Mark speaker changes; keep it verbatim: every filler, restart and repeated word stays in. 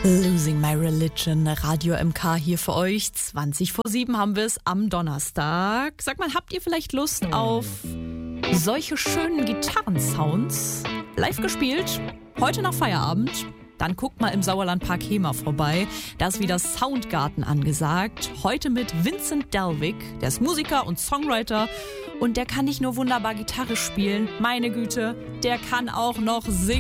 Speaker 1: Losing My Religion, Radio M K hier für euch. zwanzig vor sieben haben wir es am Donnerstag. Sag mal, habt ihr vielleicht Lust auf solche schönen Gitarrensounds? Live gespielt, heute nach Feierabend. Dann guckt mal im Sauerlandpark Hema vorbei. Da ist wieder Soundgarten angesagt. Heute mit Vincent Delvig. Der ist Musiker und Songwriter. Und der kann nicht nur wunderbar Gitarre spielen, meine Güte, der kann auch noch singen.